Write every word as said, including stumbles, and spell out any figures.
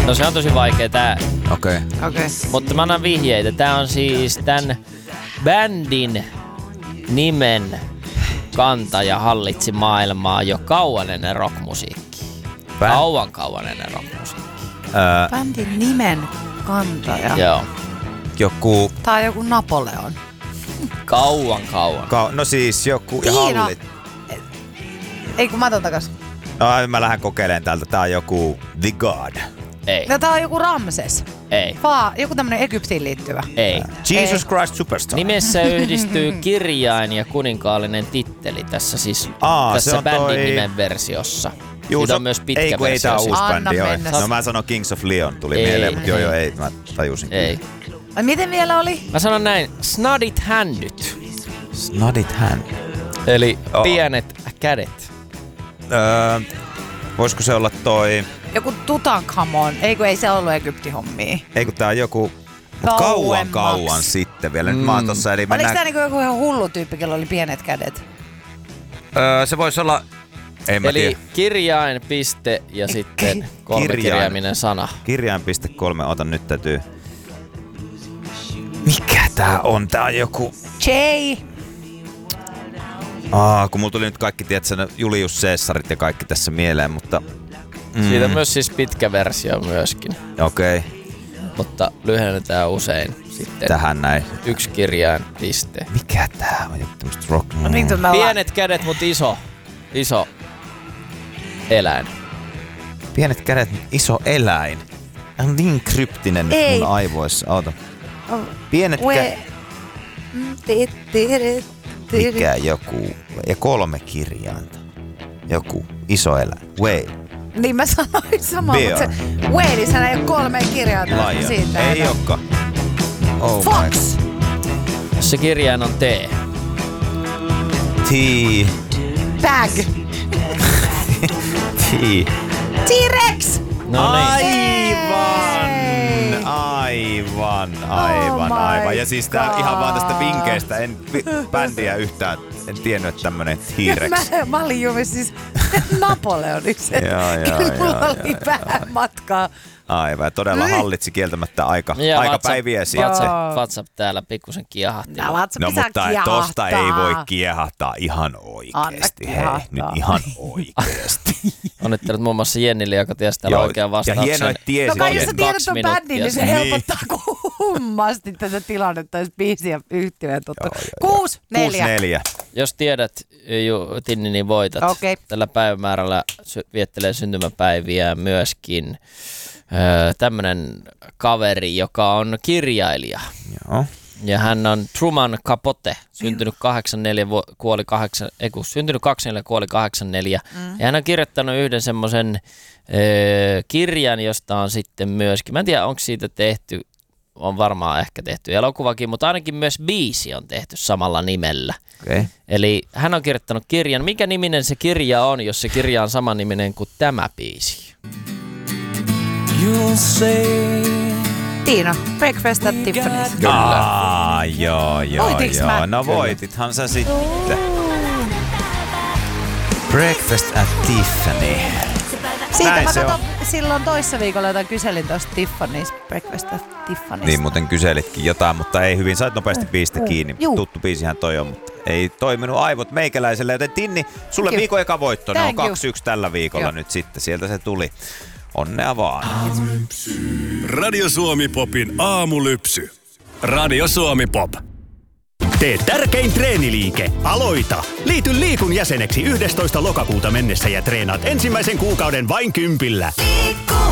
No se on tosi vaikea tää. Okei. Okay. Okay. Mutta mä annan vihjeitä. Tää on siis tän bändin nimen kantaja hallitsi maailmaa jo kauan ennen rockmusiikkia. Bän... Kauan kauan ennen rockmusiikkia. Öö, Bändin nimen kantaja. Joo. Joku... Tää on joku Napoleon. Kauan kauan. Ka- no siis joku... Tiina. Hallit... Ei kun mä otan takas. No mä lähden kokeilemaan täältä. Tää on joku The God. Ei. No tää on joku Ramses. Ei. Faa, joku tämmönen Egyptiin liittyvä. Ei. Jesus Ei. Christ Superstar. Nimessä yhdistyy kirjain ja kuninkaallinen titteli tässä siis Aa, tässä bändin toi... nimen versiossa. Juu, Siitä on myös pitkä ei, kun versio. ei tää uusi Anna bändi. mennä. No mä sanon Kings of Leon tuli Ei. mieleen, mutta joo joo ei, mä tajusin. Ei. Ai miten vielä oli? Mä sanon näin, snadit händyt. Snodit hand. Eli Oh. pienet kädet. Öö, voisiko se olla toi... Joku Tutankhamon. Ei kun ei se ollut Egyptin hommia. Ei kun tää on joku... Mut kauan Kauemmaksi. kauan sitten vielä. Nyt mä oon tossa eli Oliko mennään... tää niinku joku ihan hullu tyyppi, kello oli pienet kädet? Öö, se voisi olla... En mä Eli tiedä. kirjain, piste ja sitten kolmekirjaiminen sana. Kirjain piste kolme, otan nyt täytyy... Mikä tää on? Tää on joku... J. Aa, kun mulla tuli nyt kaikki, tiedätkö, Julius Caesarit ja kaikki tässä mieleen, mutta... Mm, Siitä on myös siis pitkä versio myöskin, okei, okay. mutta lyhennetään usein sitten Tähän näin. yksi kirjain, piste. Mikä tää on? Joku tämmöstä rock... No niin, mä Pienet kädet, mutta iso, iso eläin. Pienet kädet, iso eläin. Tää on niin kryptinen nyt Ei. mun aivoissa. Oota. Oh. Pienet We... kädet... Mm, ti- ti- ti- Mikä joku... Ja kolme kirjainta. Joku iso eläin. Whale. Niin mä sanoin samaa, Bear. mutta se Waleishän ei ole kolme kirjainta. Lion. Siitä Ei olekaan. Oh my. Fox! Se kirjain on T. T. Bag! T. T-Rex! No niin. Aivan! Aivan, aivan, Oh my aivan. Ja siis tää God. ihan vaan tästä vinkkeistä, en vi- bändiä yhtään, en tiennyt, että tämmönen T-Rex. Mä, mä olin juuri siis Napoleonissa. Joo, joo, Kyllä mulla joo, oli joo, vähän matkaa. Aivan, ja todella hallitsi kieltämättä aika, Ja aika WhatsApp- päiviä sitten. WhatsApp, WhatsApp täällä pikkusen kiehahti. No, WhatsApp No pitää mutta kiehahtaa. tosta ei voi kiehahtaa ihan oikeesti. Anna Hei, kiehahtaa. nyt ihan oikeesti. Onnittelut muun muassa Jennille, joka tiesi täällä Joo, oikean ja vastauksen. hienoa, että tiesi No kai jos sä sen. tiedät kaksi ton minuuttia bändin, niin se sitten. helpottaa kummasti tätä tilannetta, jos biisi ja yhtiö totta. Joo, joo, joo. Kuusi, neljä. Kuusi neljä. Jos tiedät, ju, Tinni, niin voitat. Okei. Tällä päivämäärällä sy- viettelee syntymäpäiviä myöskin öö, tämmönen kaveri, joka on kirjailija. Joo. Ja hän on Truman Capote, syntynyt kahdeksankymmentäneljä, vu- kuoli kahdeksan, ei kun, syntynyt kaksikymmentäneljä, kuoli kahdeksankymmentäneljä. Mm. Ja hän on kirjoittanut yhden semmoisen öö, kirjan, josta on sitten myöskin, mä en tiedä onko siitä tehty, on varmaan ehkä tehty elokuvakin, mutta ainakin myös biisi on tehty samalla nimellä. Okay. Eli hän on kirjoittanut kirjan. Mikä niminen se kirja on, jos se kirja on samanniminen kuin tämä biisi? Tiina, Breakfast at Tiffany's. Kyllä. Aa, joo, joo, Voitiks joo. mä? No voitithan sä sitten. Breakfast at Tiffany. Siitä Näin mä se katson silloin toissa viikolla jotain kyselin tuosta Tiffany's, Breakfast at Tiffany's. Niin muuten kyselitkin jotain, mutta ei hyvin. Sait nopeasti biisistä kiinni. Juu. Tuttu biisihän toi on, mutta ei toiminut aivot meikäläiselle. Joten Tinni, sulle Thank you. viikon eka voitto. Ne on Thank you. kaksi yksi tällä viikolla Joo. nyt sitten. Sieltä se tuli. Onnea vaan. Radio Suomi Popin aamulypsy. Radio Suomi Pop. Tee tärkein treeniliike. Aloita! Liity Liikun jäseneksi yhdestoista lokakuuta mennessä ja treenaat ensimmäisen kuukauden vain kympillä. Liikku,